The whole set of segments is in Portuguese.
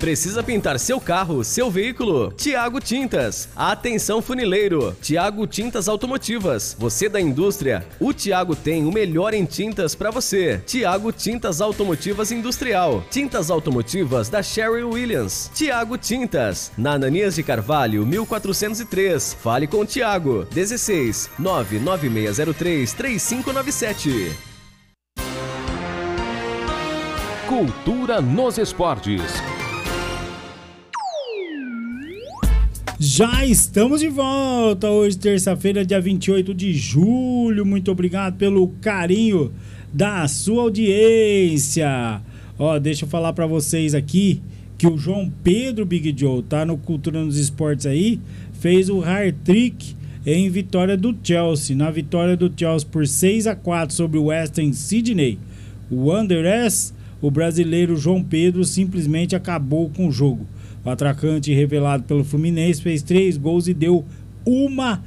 Precisa pintar seu carro, seu veículo? Thiago Tintas. Atenção funileiro. Thiago Tintas Automotivas. Você da indústria? O Thiago tem o melhor em tintas para você. Thiago Tintas Automotivas Industrial. Tintas automotivas da Sherwin Williams. Thiago Tintas. Na Ananias de Carvalho, 1403. Fale com o Thiago. 16 99603 3597. Cultura nos esportes. Já estamos de volta, hoje terça-feira, dia 28 de julho. Muito obrigado pelo carinho da sua audiência. Deixa eu falar pra vocês aqui que o João Pedro Big Joe tá no Cultura nos Esportes aí, fez o hat-trick em vitória do Chelsea. Na vitória do Chelsea por 6-4 sobre o Western Sydney, o Wanderers, o brasileiro João Pedro simplesmente acabou com o jogo. O atacante revelado pelo Fluminense fez 3 gols e deu uma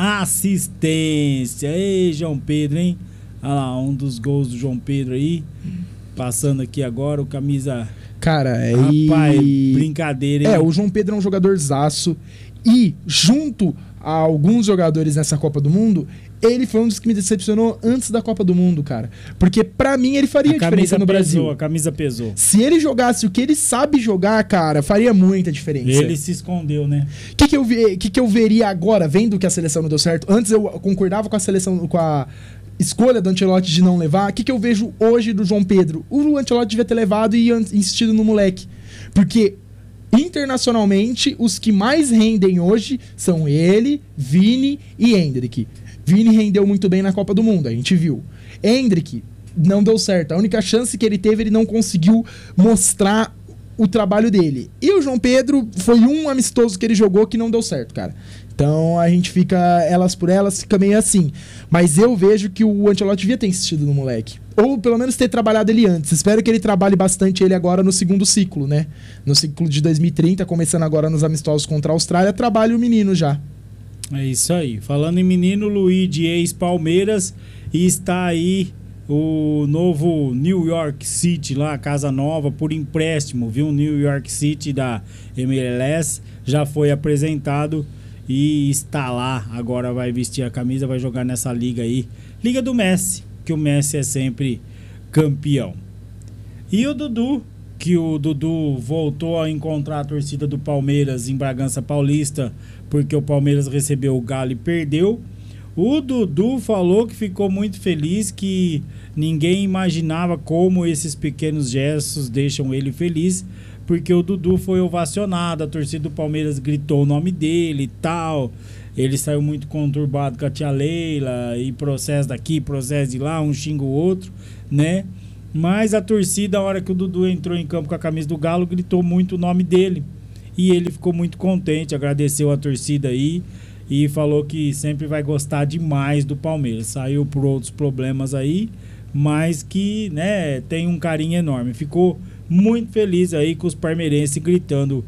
assistência. Ei, João Pedro, hein? Olha lá, um dos gols do João Pedro aí. Passando aqui agora, o camisa... Cara, rapaz, brincadeira, hein? O João Pedro é um jogadorzaço. E, junto a alguns jogadores nessa Copa do Mundo, ele foi um dos que me decepcionou antes da Copa do Mundo, cara. Porque pra mim ele faria diferença no Brasil. A camisa pesou. Se ele jogasse o que ele sabe jogar, cara, faria muita diferença. Ele se escondeu, né? O que eu veria agora, vendo que a seleção não deu certo? Antes eu concordava com a seleção, com a escolha do Ancelotti de não levar. O que eu vejo hoje do João Pedro? O Ancelotti devia ter levado e insistido no moleque. Porque internacionalmente, os que mais rendem hoje são ele, Vini e Endrick. Vini rendeu muito bem na Copa do Mundo, a gente viu. Endrick não deu certo. A única chance que ele teve, ele não conseguiu mostrar o trabalho dele. E o João Pedro foi um amistoso que ele jogou que não deu certo, cara. Então a gente fica elas por elas, fica meio assim. Mas eu vejo que o Ancelotti devia ter insistido no moleque. Ou pelo menos ter trabalhado ele antes. Espero que ele trabalhe bastante ele agora no segundo ciclo, né? No ciclo de 2030, começando agora nos amistosos contra a Austrália, trabalhe o menino já. É isso aí. Falando em menino, Luigi, ex-Palmeiras, e está aí o novo New York City, lá, casa nova, por empréstimo, viu? O New York City da MLS já foi apresentado e está lá. Agora vai vestir a camisa, vai jogar nessa liga aí. Liga do Messi, que o Messi é sempre campeão. E o Dudu, que o Dudu voltou a encontrar a torcida do Palmeiras em Bragança Paulista, porque o Palmeiras recebeu o Galo e perdeu. O Dudu falou que ficou muito feliz, que ninguém imaginava como esses pequenos gestos deixam ele feliz, porque o Dudu foi ovacionado, a torcida do Palmeiras gritou o nome dele e tal. Ele saiu muito conturbado com a tia Leila, e processo daqui, processo de lá, um xinga o outro, né? Mas a torcida, a hora que o Dudu entrou em campo com a camisa do Galo, gritou muito o nome dele. E ele ficou muito contente, agradeceu a torcida aí e falou que sempre vai gostar demais do Palmeiras. Saiu por outros problemas aí, mas que, né, tem um carinho enorme. Ficou muito feliz aí com os palmeirenses gritando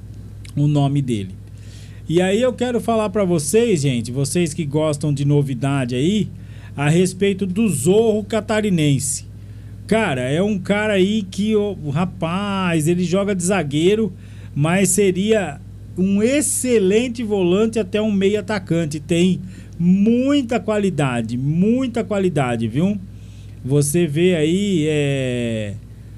o nome dele. E aí eu quero falar pra vocês, gente, vocês que gostam de novidade aí, a respeito do Zorro Catarinense. Cara, é um cara aí que, rapaz, ele joga de zagueiro, mas seria um excelente volante, até um meio atacante. Tem muita qualidade, viu? Você vê aí,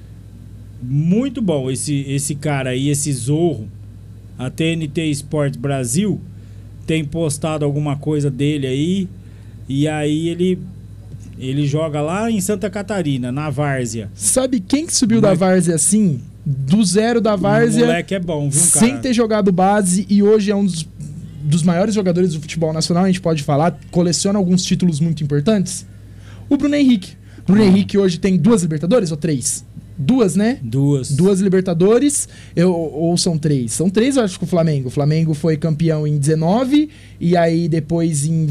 muito bom esse cara aí, esse Zorro. A TNT Sport Brasil tem postado alguma coisa dele aí, e aí ele joga lá em Santa Catarina, na Várzea. Sabe quem que subiu da Várzea assim? Do zero da Várzea. O moleque é bom, viu, cara? Sem ter jogado base, e hoje é um dos maiores jogadores do futebol nacional, a gente pode falar, coleciona alguns títulos muito importantes. O Bruno Henrique. Bruno Henrique hoje tem 2 Libertadores ou 3? 2, né? 2 Libertadores, ou são 3? São 3, eu acho, que o Flamengo. O Flamengo foi campeão em 19, e aí depois em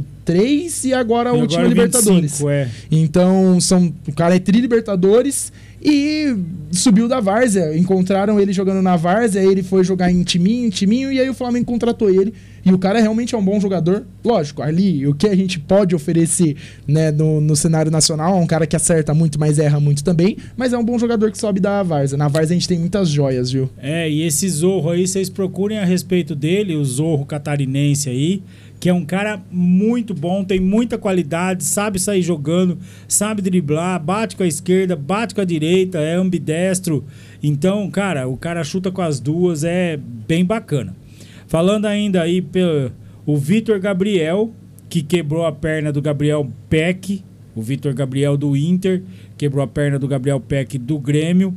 23, e agora a última Libertadores. 25, Então, o cara é tri-Libertadores, e subiu da várzea. Encontraram ele jogando na várzea, ele foi jogar em timinho, e aí o Flamengo contratou ele. E o cara realmente é um bom jogador. Lógico, ali, o que a gente pode oferecer, né, no cenário nacional, é um cara que acerta muito, mas erra muito também, mas é um bom jogador que sobe da várzea. Na várzea a gente tem muitas joias, viu? E esse Zorro aí, vocês procurem a respeito dele, o Zorro catarinense aí, que é um cara muito bom, tem muita qualidade, sabe sair jogando, sabe driblar, bate com a esquerda, bate com a direita, é ambidestro. Então, cara, o cara chuta com as duas, é bem bacana. Falando ainda aí o Vitor Gabriel, que quebrou a perna do Gabriel Peck, o Vitor Gabriel do Inter, quebrou a perna do Gabriel Peck do Grêmio.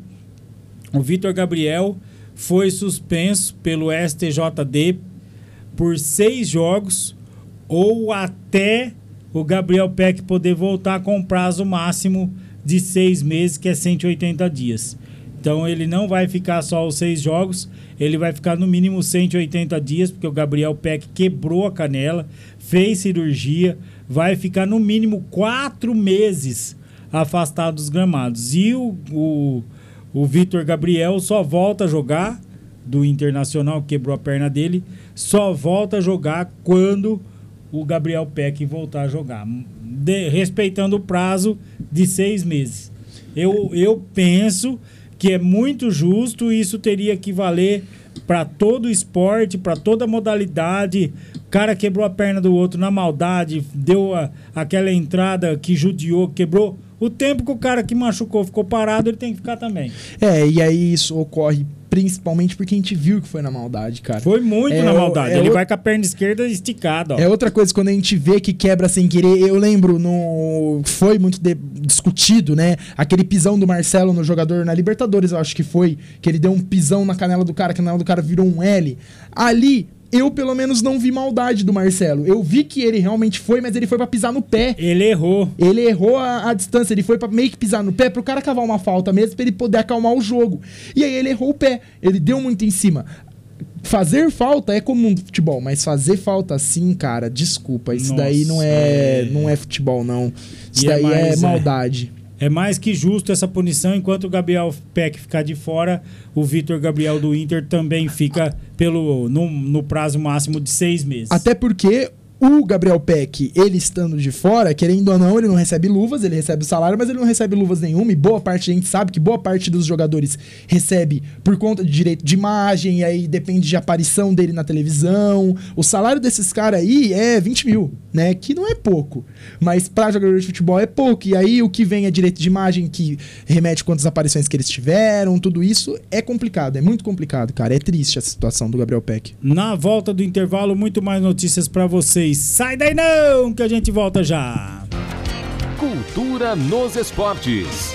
O Vitor Gabriel foi suspenso pelo STJD por 6 jogos ou até o Gabriel Peck poder voltar com um prazo máximo de 6 meses, que é 180 dias. Então ele não vai ficar só os 6 jogos, ele vai ficar no mínimo 180 dias, porque o Gabriel Peck quebrou a canela, fez cirurgia, vai ficar no mínimo 4 meses afastado dos gramados. E o Vitor Gabriel só volta a jogar, do Internacional, que quebrou a perna dele, só volta a jogar quando o Gabriel Peck voltar a jogar, respeitando o prazo de 6 meses. Eu penso que é muito justo, e isso teria que valer para todo esporte, para toda modalidade. O cara quebrou a perna do outro na maldade, deu aquela entrada que judiou, quebrou. O tempo que o cara que machucou ficou parado, ele tem que ficar também. E aí isso ocorre principalmente porque a gente viu que foi na maldade, cara. Foi muito na maldade. Ele vai com a perna esquerda esticada, ó. É outra coisa, quando a gente vê que quebra sem querer. Eu lembro, foi muito discutido, né? Aquele pisão do Marcelo no jogador na Libertadores, eu acho que foi, que ele deu um pisão na canela do cara, que a canela do cara virou um L. Ali, eu pelo menos não vi maldade do Marcelo. Eu vi que ele realmente foi, mas ele foi pra pisar no pé. Ele errou. Ele errou a distância, ele foi pra meio que pisar no pé pro cara cavar uma falta mesmo, pra ele poder acalmar o jogo. E aí ele errou o pé, ele deu muito em cima. Fazer falta é comum do futebol, mas fazer falta assim, cara, desculpa, isso daí não é futebol, não. Isso daí é maldade. É mais que justo essa punição. Enquanto o Gabriel Peck ficar de fora, o Vitor Gabriel do Inter também fica no prazo máximo de 6 meses. Até porque o Gabriel Peck, ele estando de fora, querendo ou não, ele não recebe luvas, ele recebe o salário, mas ele não recebe luvas nenhuma, e boa parte, a gente sabe que boa parte dos jogadores recebe por conta de direito de imagem, e aí depende de aparição dele na televisão. O salário desses caras aí é 20 mil, né? Que não é pouco, mas pra jogador de futebol é pouco, e aí o que vem é direito de imagem, que remete quantas aparições que eles tiveram, tudo isso é complicado, é muito complicado, cara. É triste a situação do Gabriel Peck. Na volta do intervalo, muito mais notícias pra vocês. Sai daí não, que a gente volta já. Cultura nos esportes.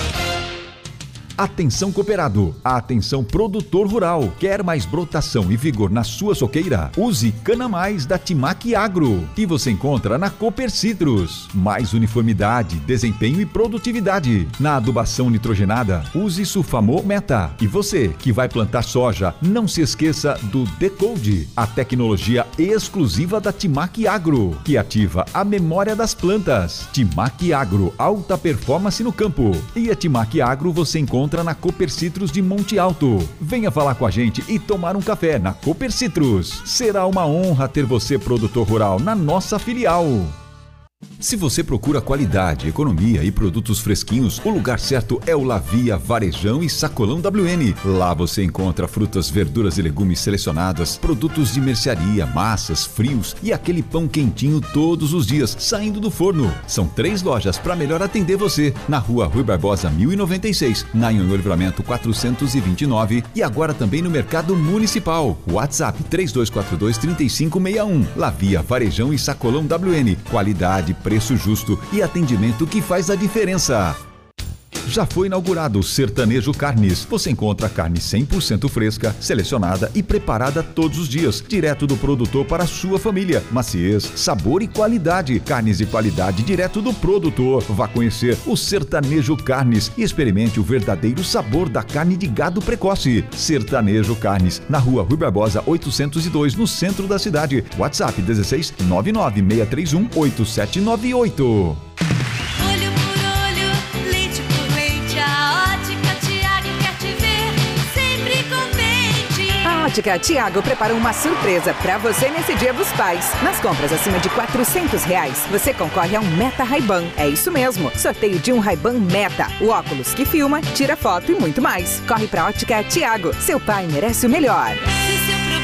Atenção cooperado, atenção produtor rural. Quer mais brotação e vigor na sua soqueira? Use Cana Mais da Timac Agro, que você encontra na Cooper Citrus. Mais uniformidade, desempenho e produtividade. Na adubação nitrogenada, use Sulfamo Meta. E você que vai plantar soja, não se esqueça do Decode, a tecnologia exclusiva da Timac Agro, que ativa a memória das plantas. Timac Agro, alta performance no campo. E a Timac Agro você encontra na Cooper Citrus de Monte Alto. Venha falar com a gente e tomar um café na Cooper Citrus. Será uma honra ter você, produtor rural, na nossa filial. Se você procura qualidade, economia e produtos fresquinhos, o lugar certo é o Lavia Varejão e Sacolão WN. Lá você encontra frutas, verduras e legumes selecionadas, produtos de mercearia, massas, frios e aquele pão quentinho todos os dias, saindo do forno. São 3 lojas para melhor atender você. Na Rua Rui Barbosa 1096, na Anhonho Livramento 429 e agora também no Mercado Municipal. WhatsApp 3242-3561. Lavia Varejão e Sacolão WN. Qualidade, preço justo e atendimento que faz a diferença. Já foi inaugurado o Sertanejo Carnes. Você encontra carne 100% fresca, selecionada e preparada todos os dias, direto do produtor para a sua família. Maciez, sabor e qualidade. Carnes de qualidade direto do produtor. Vá conhecer o Sertanejo Carnes e experimente o verdadeiro sabor da carne de gado precoce. Sertanejo Carnes, na Rua Rui Barbosa 802, no centro da cidade. WhatsApp 16 99631 8798. Olho por olho, leite por leite, a hora Ótica Tiago preparou uma surpresa para você nesse Dia dos Pais. Nas compras acima de R$400, você concorre a um Meta Ray-Ban. É isso mesmo, sorteio de um Ray-Ban Meta. O óculos que filma, tira foto e muito mais. Corre pra Ótica Tiago. Seu pai merece o melhor.